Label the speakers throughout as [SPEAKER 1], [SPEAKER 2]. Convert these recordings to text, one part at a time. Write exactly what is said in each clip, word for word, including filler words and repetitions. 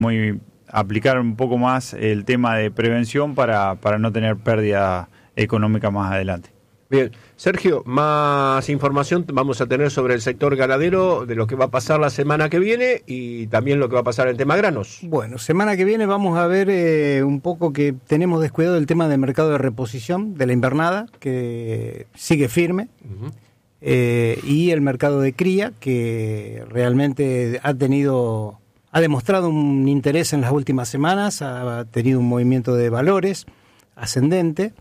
[SPEAKER 1] muy aplicar un poco más el tema de prevención para, para no tener pérdida económica más adelante.
[SPEAKER 2] Bien, Sergio, más información vamos a tener sobre el sector ganadero, de lo que va a pasar la semana que viene y también lo que va a pasar en tema granos.
[SPEAKER 3] Bueno, semana que viene vamos a ver eh, un poco que tenemos descuidado el tema del mercado de reposición de la invernada, que sigue firme, uh-huh. eh, y el mercado de cría, que realmente ha tenido... ha demostrado un interés en las últimas semanas, ha tenido un movimiento de valores ascendente.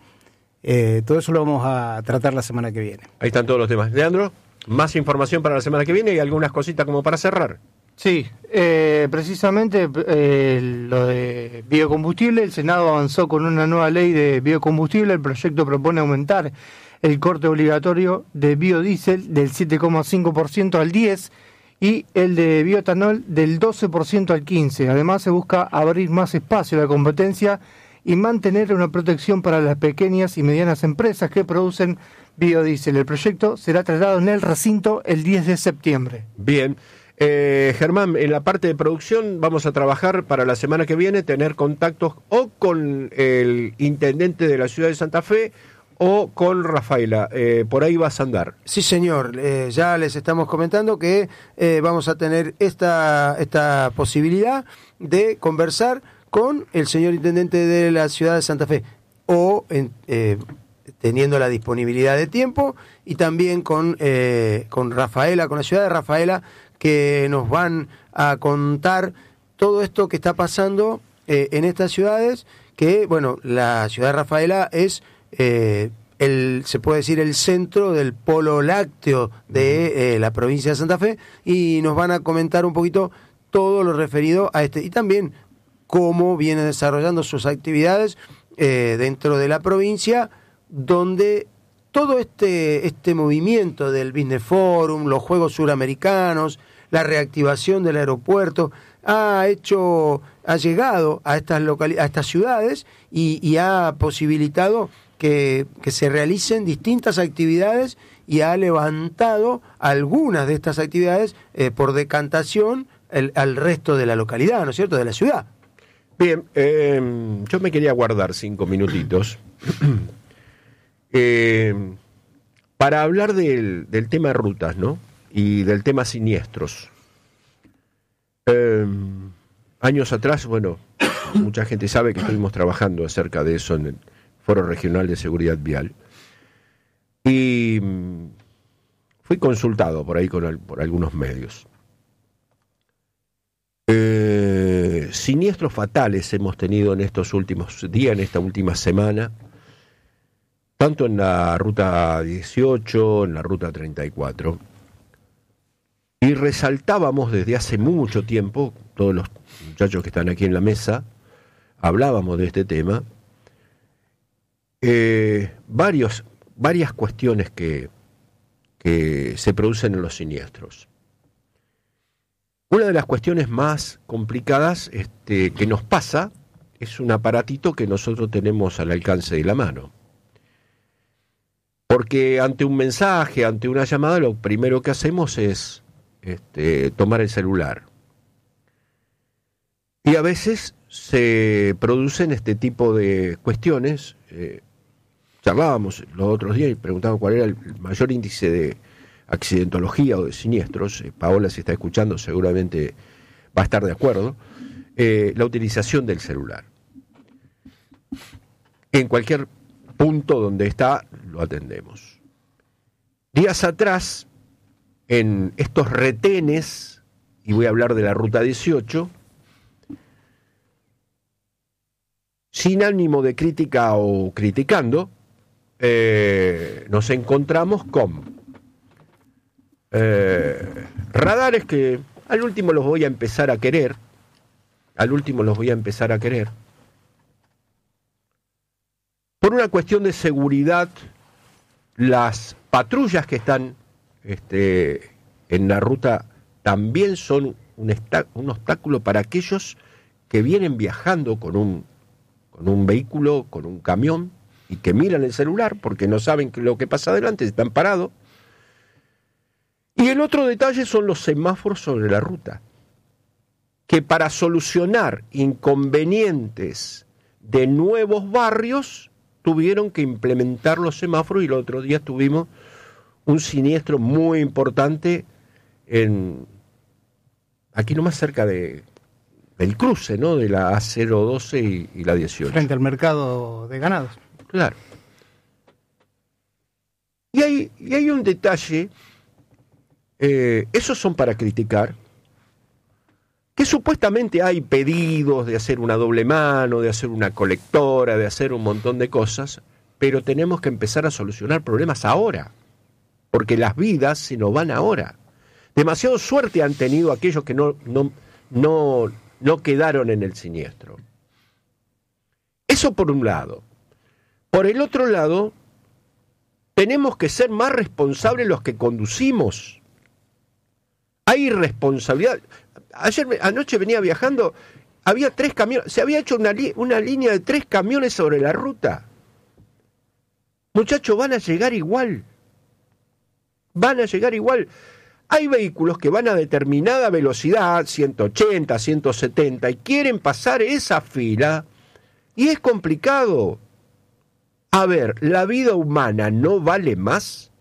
[SPEAKER 3] Eh, todo eso lo vamos a tratar la semana que viene.
[SPEAKER 2] Ahí están todos los temas. Leandro, más información para la semana que viene y algunas cositas como para cerrar.
[SPEAKER 4] Sí, eh, precisamente eh, lo de biocombustible, el Senado avanzó con una nueva ley de biocombustible. El proyecto propone aumentar el corte obligatorio de biodiesel del siete coma cinco por ciento al diez por ciento y el de bioetanol del doce por ciento al quince por ciento. Además, se busca abrir más espacio a la competencia y mantener una protección para las pequeñas y medianas empresas que producen biodiesel. El proyecto será tratado en el recinto el diez de septiembre.
[SPEAKER 2] Bien. Eh, Germán, en la parte de producción vamos a trabajar para la semana que viene, tener contactos o con el intendente de la ciudad de Santa Fe o con Rafaela. Eh, por ahí vas a andar.
[SPEAKER 5] Sí, señor. Eh, ya les estamos comentando que eh, vamos a tener esta, esta posibilidad de conversar con el señor intendente de la ciudad de Santa Fe, o en, eh, teniendo la disponibilidad de tiempo, y también con, eh, con Rafaela, con la ciudad de Rafaela, que nos van a contar todo esto que está pasando eh, en estas ciudades, que, bueno, la ciudad de Rafaela es, eh, el, se puede decir, el centro del polo lácteo de eh, la provincia de Santa Fe, y nos van a comentar un poquito todo lo referido a este, y también cómo viene desarrollando sus actividades eh, dentro de la provincia, donde todo este, este movimiento del Business Forum, los Juegos Suramericanos, la reactivación del aeropuerto, ha hecho, ha llegado a estas locali- a estas ciudades y, y ha posibilitado que, que se realicen distintas actividades, y ha levantado algunas de estas actividades eh, por decantación el, al resto de la localidad, ¿no es cierto?, de la ciudad.
[SPEAKER 2] Bien, eh, yo me quería guardar cinco minutitos eh, para hablar del, del tema rutas, ¿no? Y del tema siniestros. Eh, años atrás, bueno, mucha gente sabe que estuvimos trabajando acerca de eso en el Foro Regional de Seguridad Vial. Y fui consultado por ahí con, por algunos medios. Eh, siniestros fatales hemos tenido en estos últimos días, en esta última semana, tanto en la ruta dieciocho, en la ruta treinta y cuatro, y resaltábamos desde hace mucho tiempo, todos los muchachos que están aquí en la mesa, hablábamos de este tema, eh, varios, varias cuestiones que, que se producen en los siniestros. Una de las cuestiones más complicadas este, que nos pasa es un aparatito que nosotros tenemos al alcance de la mano. Porque ante un mensaje, ante una llamada, lo primero que hacemos es este, tomar el celular. Y a veces se producen este tipo de cuestiones. Eh, charlábamos los otros días y preguntábamos cuál era el mayor índice de accidentología o de siniestros. eh, Paola, si está escuchando, seguramente va a estar de acuerdo. Eh, la utilización del celular. En cualquier punto donde está, lo atendemos. Días atrás, en estos retenes, y voy a hablar de la ruta dieciocho, sin ánimo de crítica o criticando, eh, nos encontramos con Eh, radares que al último los voy a empezar a querer, al último los voy a empezar a querer, por una cuestión de seguridad. Las patrullas que están este, en la ruta también son un, esta, un obstáculo para aquellos que vienen viajando con un, con un vehículo, con un camión, y que miran el celular porque no saben lo que pasa adelante, están parados. Y el otro detalle son los semáforos sobre la ruta, que para solucionar inconvenientes de nuevos barrios tuvieron que implementar los semáforos, y el otro día tuvimos un siniestro muy importante en aquí nomás cerca de del cruce, ¿no? De la A cero doce y, y la dieciocho.
[SPEAKER 3] Frente al mercado de ganados.
[SPEAKER 2] Claro. Y hay, y hay un detalle, eh, esos son para criticar, que supuestamente hay pedidos de hacer una doble mano, de hacer una colectora, de hacer un montón de cosas, pero tenemos que empezar a solucionar problemas ahora, porque las vidas se nos van ahora. Demasiado suerte han tenido aquellos que no, no, no, no quedaron en el siniestro. Eso por un lado. Por el otro lado, tenemos que ser más responsables los que conducimos. Hay irresponsabilidad. Ayer, anoche venía viajando, había tres camiones, se había hecho una, li- una línea de tres camiones sobre la ruta. Muchachos, van a llegar igual. Van a llegar igual. Hay vehículos que van a determinada velocidad, ciento ochenta, ciento setenta, y quieren pasar esa fila, y es complicado. A ver, ¿la vida humana no vale más?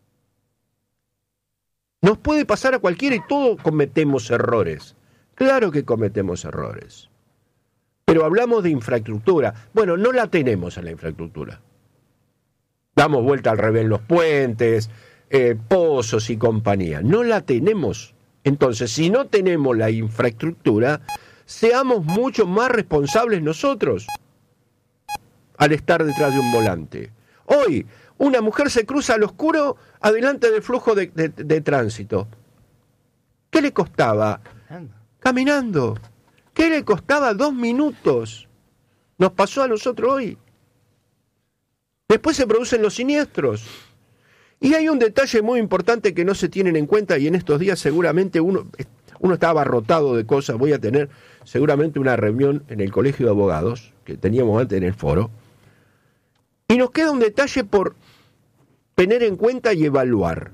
[SPEAKER 2] Nos puede pasar a cualquiera y todos cometemos errores. Claro que cometemos errores. Pero hablamos de infraestructura. Bueno, no la tenemos en la infraestructura. Damos vuelta al revés en los puentes, eh, pozos y compañía. No la tenemos. Entonces, si no tenemos la infraestructura, seamos mucho más responsables nosotros al estar detrás de un volante. Hoy, una mujer se cruza al oscuro adelante del flujo de, de, de tránsito. ¿Qué le costaba? Caminando. ¿Qué le costaba? Dos minutos. Nos pasó a nosotros hoy. Después se producen los siniestros. Y hay un detalle muy importante que no se tienen en cuenta, y en estos días seguramente uno, uno está abarrotado de cosas. Voy a tener seguramente una reunión en el Colegio de Abogados, que teníamos antes en el foro, y nos queda un detalle por tener en cuenta y evaluar.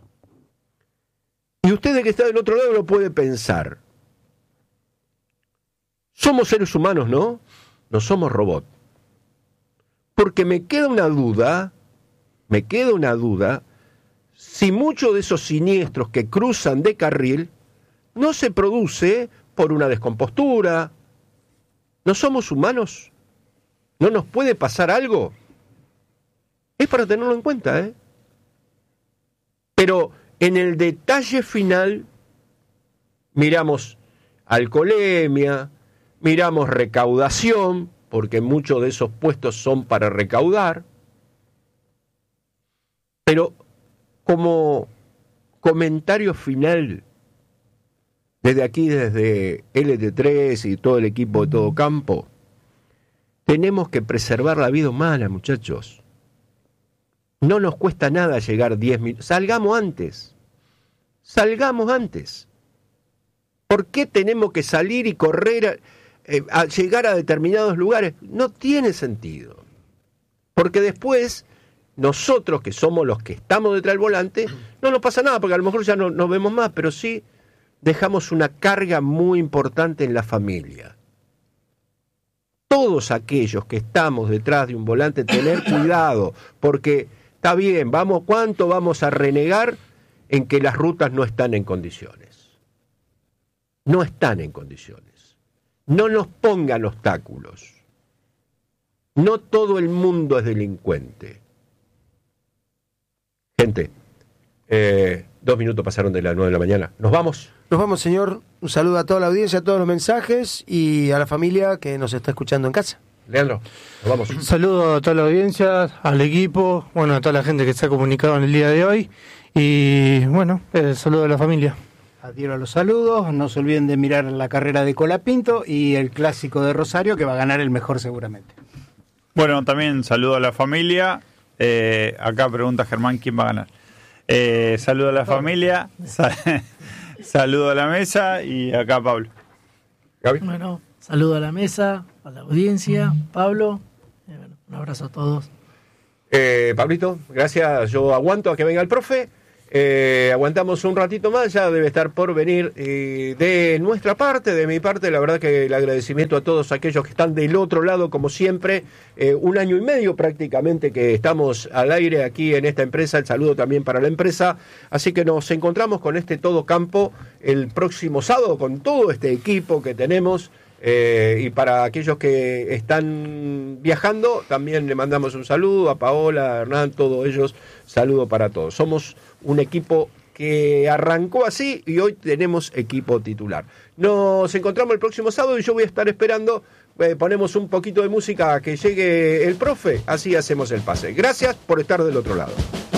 [SPEAKER 2] Y usted que está del otro lado lo puede pensar. Somos seres humanos, ¿no? No somos robots. Porque me queda una duda, me queda una duda, si muchos de esos siniestros que cruzan de carril no se produce por una descompostura. ¿No somos humanos? ¿No nos puede pasar algo? Es para tenerlo en cuenta, ¿eh? Pero en el detalle final miramos alcoholemia, miramos recaudación, porque muchos de esos puestos son para recaudar. Pero como comentario final, desde aquí, desde L T tres y todo el equipo de Todo Campo, tenemos que preservar la vida humana, muchachos. No nos cuesta nada llegar diez minutos. Salgamos antes. Salgamos antes. ¿Por qué tenemos que salir y correr a, eh, a llegar a determinados lugares? No tiene sentido. Porque después, nosotros que somos los que estamos detrás del volante, no nos pasa nada, porque a lo mejor ya no nos vemos más, pero sí dejamos una carga muy importante en la familia. Todos aquellos que estamos detrás de un volante, tener cuidado, porque está bien, vamos, ¿cuánto vamos a renegar en que las rutas no están en condiciones? No están en condiciones. No nos pongan obstáculos. No todo el mundo es delincuente. Gente, eh, dos minutos pasaron de las nueve de la mañana. ¿Nos vamos?
[SPEAKER 5] Nos vamos, señor. Un saludo a toda la audiencia, a todos los mensajes y a la familia que nos está escuchando en casa.
[SPEAKER 2] Leandro, nos vamos.
[SPEAKER 4] Un saludo a toda la audiencia, al equipo, bueno, a toda la gente que se ha comunicado en el día de hoy y bueno, el saludo a la familia.
[SPEAKER 3] Adhiero a los saludos, no se olviden de mirar la carrera de Colapinto y el clásico de Rosario, que va a ganar el mejor seguramente.
[SPEAKER 1] Bueno, también saludo a la familia. Eh, acá pregunta Germán quién va a ganar. Eh, saludo a la familia, sal, saludo a la mesa y acá Pablo.
[SPEAKER 2] Gaby.
[SPEAKER 6] Bueno, saludo a la mesa, a la audiencia, Pablo, eh, bueno, un abrazo a todos.
[SPEAKER 2] Eh, Pablito, gracias. Yo aguanto a que venga el profe Eh, aguantamos un ratito más, ya debe estar por venir. Eh, de nuestra parte, de mi parte, la verdad que el agradecimiento a todos aquellos que están del otro lado, como siempre. Eh, un año y medio prácticamente que estamos al aire aquí en esta empresa. El saludo también para la empresa. Así que nos encontramos con este Todo Campo el próximo sábado con todo este equipo que tenemos. Eh, y para aquellos que están viajando, también le mandamos un saludo a Paola, a Hernán, todos ellos, saludo para todos. Somos un equipo que arrancó así y hoy tenemos equipo titular. Nos encontramos el próximo sábado y yo voy a estar esperando, eh, ponemos un poquito de música a que llegue el profe, así hacemos el pase. Gracias por estar del otro lado.